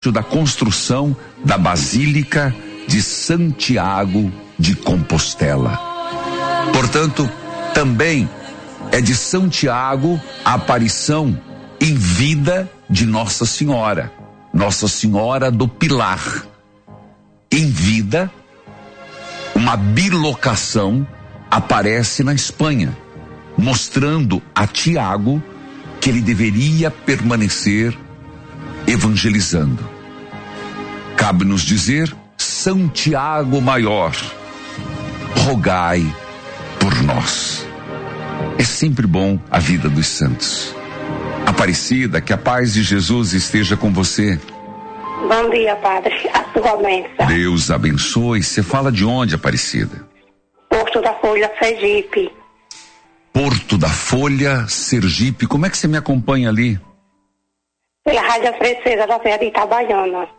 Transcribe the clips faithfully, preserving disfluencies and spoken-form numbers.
da construção da Basílica de Santiago de Compostela. Portanto, também é de Santiago a aparição em vida de Nossa Senhora, Nossa Senhora do Pilar. Em vida, uma bilocação aparece na Espanha, mostrando a Tiago que ele deveria permanecer evangelizando. Cabe-nos dizer: São Tiago Maior, rogai por nós. É sempre bom a vida dos santos. Aparecida, que a paz de Jesus esteja com você. Bom dia, padre. A sua bênção. Deus abençoe. Você fala de onde, Aparecida? Porto da Folha, Sergipe. Porto da Folha, Sergipe. Como é que você me acompanha ali? Pela Rádio Princesa da Serra de Itabaiana.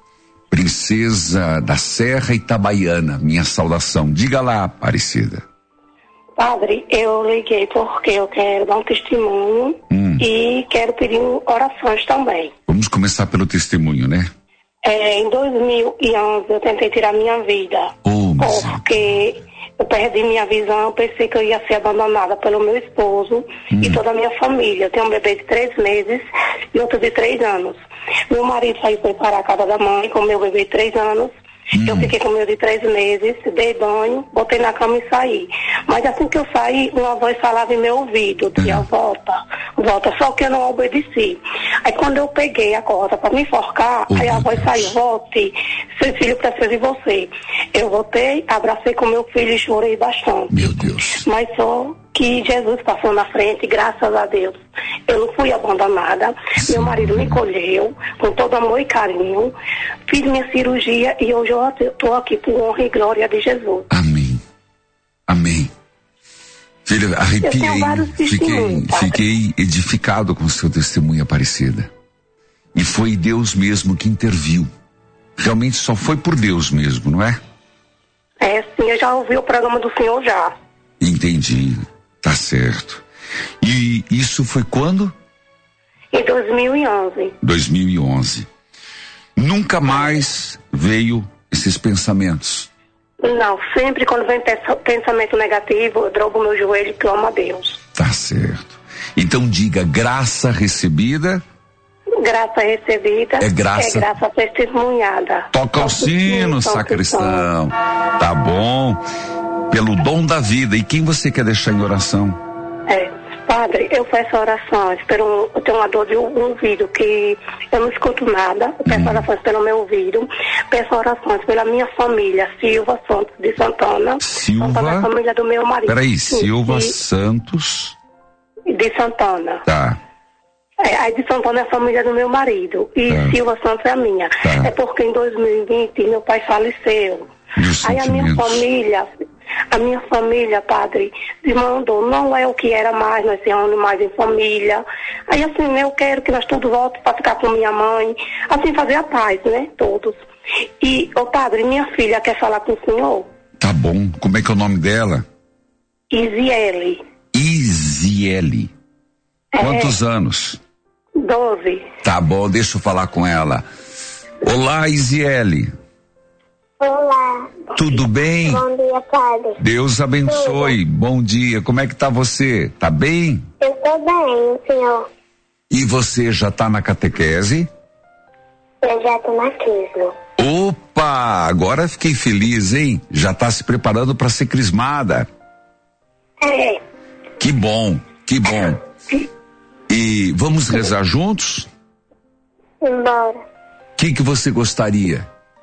Princesa da Serra Itabaiana, minha saudação. Diga lá, Aparecida. Padre, eu liguei porque eu quero dar um testemunho hum. e quero pedir orações também. Vamos começar pelo testemunho, né? É, em dois mil e onze eu tentei tirar minha vida. Oh, porque eu perdi minha visão, pensei que eu ia ser abandonada pelo meu esposo hum. e toda a minha família. Eu tenho um bebê de três meses e outro de três anos. Meu marido saiu para a casa da mãe com meu bebê de três anos. Hum. Eu fiquei com o meu de três meses, dei banho, botei na cama e saí. Mas assim que eu saí, uma voz falava em meu ouvido, dizia, hum. volta, volta, só que eu não obedeci. Aí quando eu peguei a corda para me enforcar, oh, aí a voz saiu, volte, seu filho precisa de você. Eu voltei, abracei com meu filho e chorei bastante. Meu Deus. Mas só que Jesus passou na frente, graças a Deus. Eu não fui abandonada. Sim. Meu marido me colheu com todo amor e carinho. Fiz minha cirurgia e hoje eu estou aqui por honra e glória de Jesus. Amém. Amém. Filha, arrepiei. Fiquei, fiquei edificado com o seu testemunho, Aparecida. E foi Deus mesmo que interviu. Realmente só foi por Deus mesmo, não é? É, sim, eu já ouvi o programa do senhor já. Entendi. Tá certo. E isso foi quando? Em dois mil e onze. dois mil e onze. Nunca mais veio esses pensamentos? Não, sempre quando vem pensamento negativo, eu drogo meu joelho e clamo a Deus. Tá certo. Então diga, graça recebida. Graça recebida é graça, é graça testemunhada. Toca o sino, sacristão. Tá bom. Pelo dom da vida. E quem você quer deixar em oração? É, padre, eu peço orações pelo, eu tenho uma dor de ouvido que eu não escuto nada. Eu peço hum. orações pelo meu ouvido. Peço orações pela minha família, Silva Santos de Santana. Silva? Santana, a família do meu marido. Peraí, Silva Sim, Santos de Santana. Tá. É, a de Santana é a família do meu marido e tá. Silva Santos é a minha. Tá. É porque em dois mil e vinte meu pai faleceu. Aí a minha família, a minha família, padre, me mandou, não é o que era mais, nós se reunimos mais em família. Aí assim, eu quero que nós todos voltemos para ficar com minha mãe, assim fazer a paz, né, todos. E, ô padre, minha filha quer falar com o senhor? Tá bom, como é que é o nome dela? Isiele. Isiele. É. Quantos anos? Doze. Tá bom, deixa eu falar com ela. Olá, Isiele. Olá. Tudo bem? Bom dia, padre. Deus abençoe. Tudo. Bom dia. Como é que tá você? Tá bem? Eu tô bem, senhor. E você já tá na catequese? Eu já tô na crisma. Opa, agora fiquei feliz, hein? Já tá se preparando para ser crismada. É. Que bom, que bom. E vamos rezar juntos? Embora. O que que você gostaria?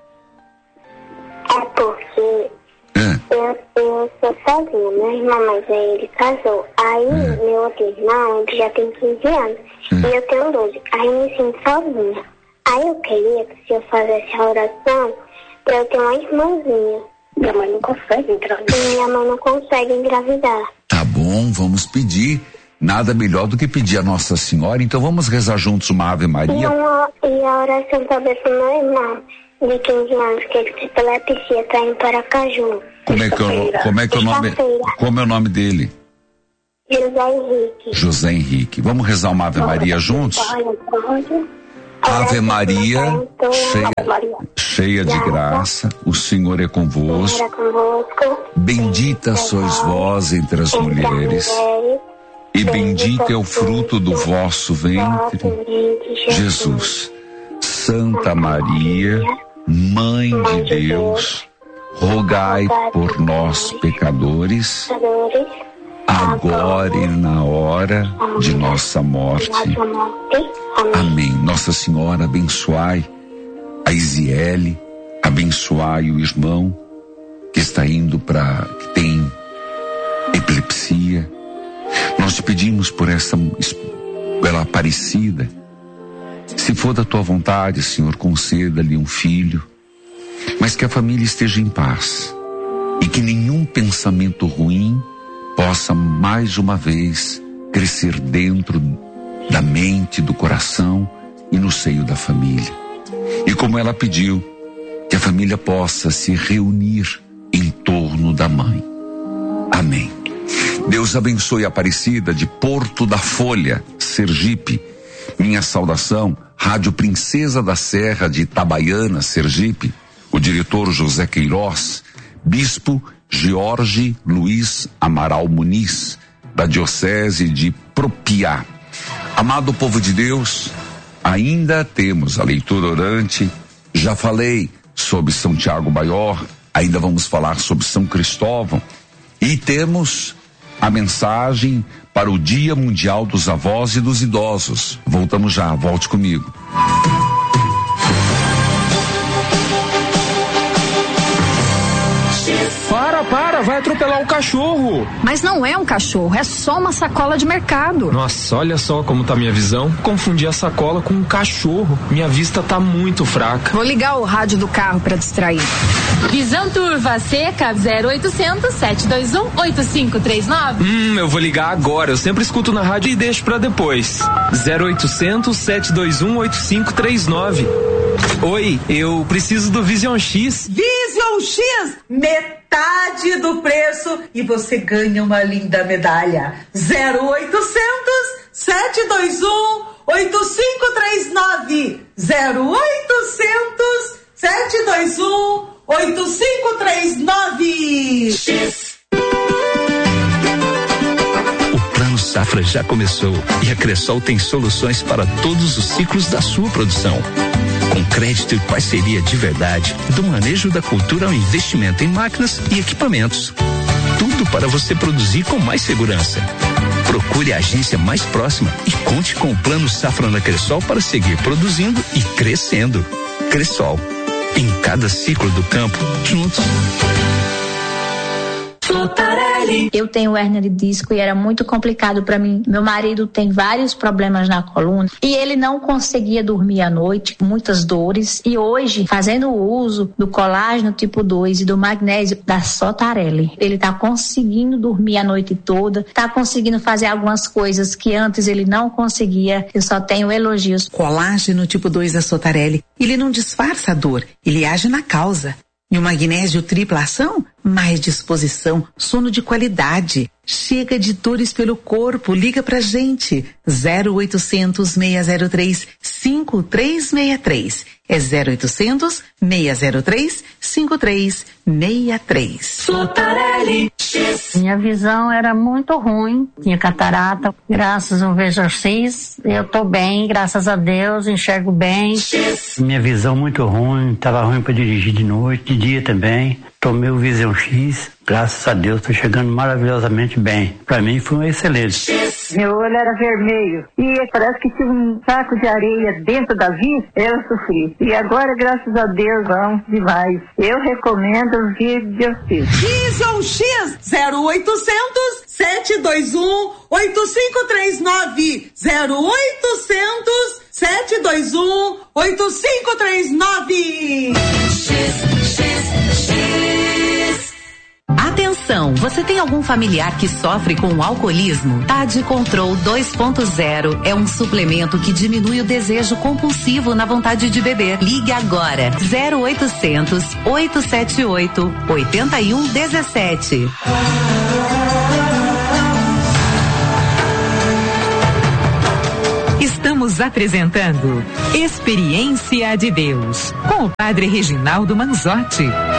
É porque é. Eu, eu sou sozinha, meu irmão mais velho, ele casou. Aí, é. meu outro irmão, ele já tem quinze anos, é. e eu tenho doze. Aí, eu me sinto sozinha. Aí, eu queria que se eu fizesse a oração, pra eu ter uma irmãzinha. Minha mãe não consegue engravidar. E minha mãe não consegue engravidar. Tá bom, vamos pedir. Nada melhor do que pedir a Nossa Senhora. Então, vamos rezar juntos uma Ave Maria. E, uma, e a oração também pro meu irmão. De quinze anos, que ele se epilepsia, tá indo para Caju. Como é que é, como é que é o nome? Como é o nome dele? José Henrique. José Henrique. Vamos rezar uma Ave Maria juntos? Ave Maria, cheia, cheia de graça, o Senhor é convosco. Bendita sois vós entre as mulheres, e bendito é o fruto do vosso ventre, Jesus. Santa Maria, Mãe de Deus, rogai por nós, pecadores, agora e na hora de nossa morte. Amém. Nossa Senhora, abençoai a Isiele, abençoai o irmão que está indo para, que tem epilepsia. Nós te pedimos por essa, pela Aparecida. Se for da tua vontade, Senhor, conceda-lhe um filho, mas que a família esteja em paz e que nenhum pensamento ruim possa mais uma vez crescer dentro da mente, do coração e no seio da família. E como ela pediu, que a família possa se reunir em torno da mãe. Amém. Deus abençoe a Aparecida de Porto da Folha, Sergipe. Minha saudação, Rádio Princesa da Serra de Itabaiana, Sergipe, o diretor José Queiroz, Bispo Jorge Luiz Amaral Muniz, da Diocese de Propiá. Amado povo de Deus, ainda temos a leitura orante. Já falei sobre São Tiago Maior, ainda vamos falar sobre São Cristóvão, e temos a mensagem para o Dia Mundial dos Avós e dos Idosos. Voltamos já, volte comigo. Para, para, vai atropelar o cachorro. Mas não é um cachorro, é só uma sacola de mercado. Nossa, olha só como tá minha visão. Confundi a sacola com um cachorro. Minha vista tá muito fraca. Vou ligar o rádio do carro pra distrair. Visão turva seca zero oitocentos, sete dois um, oito cinco três nove. Hum, eu vou ligar agora. Eu sempre escuto na rádio e deixo pra depois. zero oitocentos, sete dois um, oito cinco três nove. Oi, eu preciso do Vision X. Vision X, metade do preço e você ganha uma linda medalha. zero oitocentos, sete dois um, oito cinco três nove. zero oitocentos, sete dois um, oito cinco três nove. X. O Plano Safra já começou e a Cressol tem soluções para todos os ciclos da sua produção. Com crédito e parceria de verdade, do manejo da cultura ao investimento em máquinas e equipamentos. Tudo para você produzir com mais segurança. Procure a agência mais próxima e conte com o Plano Safra da Cressol para seguir produzindo e crescendo. Cressol, em cada ciclo do campo, juntos. Eu tenho hérnia de disco e era muito complicado para mim. Meu marido tem vários problemas na coluna e ele não conseguia dormir à noite, muitas dores. E hoje, fazendo o uso do colágeno tipo dois e do magnésio da Sotarelli, ele tá conseguindo dormir a noite toda, tá conseguindo fazer algumas coisas que antes ele não conseguia. Eu só tenho elogios. Colágeno tipo dois da Sotarelli, ele não disfarça a dor, ele age na causa. E o magnésio tripla ação? Mais disposição, sono de qualidade. Chega de dores pelo corpo, liga pra gente. zero oitocentos, seis zero três, cinco três seis três. É zero oitocentos, seis zero três, cinco três seis três. Sotarelli. Minha visão era muito ruim, tinha catarata. Graças ao Vision X, eu tô bem, graças a Deus, enxergo bem. Minha visão muito ruim, tava ruim para dirigir de noite, de dia também. Tomei o Vision X, graças a Deus, tô chegando maravilhosamente bem. Para mim foi um excelente. Meu olho era vermelho e parece que tinha um saco de areia dentro da vista, eu sofri. E agora, graças a Deus, vamos demais. Eu recomendo o Vision X. Vision X, zero oitocentos, sete dois um, oito cinco três nove. zero oitocentos, sete dois um, oito cinco três nove. X, X, X. Atenção, você tem algum familiar que sofre com o alcoolismo? T A D Control dois ponto zero é um suplemento que diminui o desejo compulsivo na vontade de beber. Ligue agora, zero oitocentos, oito sete oito, oito um um sete. Estamos Estamos apresentando Experiência de Deus com o Padre Reginaldo Manzotti.